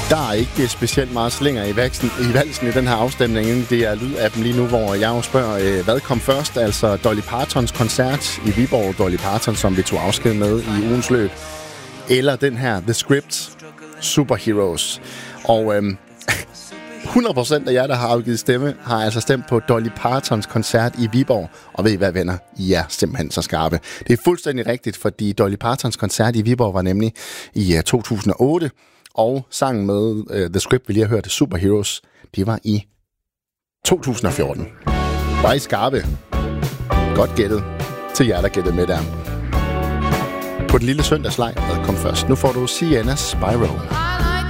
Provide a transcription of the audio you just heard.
Der er ikke specielt meget slinger i valsen i den her afstemning. Det er lydappen lige nu, hvor jeg jo spørger, hvad kom først? Altså Dolly Partons koncert i Viborg. Dolly Parton, som vi tog afsked med i ugens løb. Eller den her, The Script, Superheroes. Og 100% af jer, der har afgivet stemme, har altså stemt på Dolly Partons koncert i Viborg. Og ved I hvad, venner? I er simpelthen så skarpe. Det er fuldstændig rigtigt, fordi Dolly Partons koncert i Viborg var nemlig i 2008. Og sangen med The Script, vi lige har hørt, Superheroes, det var i 2014. Var I skarpe? Godt gættet til jer, der gættede med der. På den lille søndagslej, hvad kom først? Nu får du Sienna Spiral.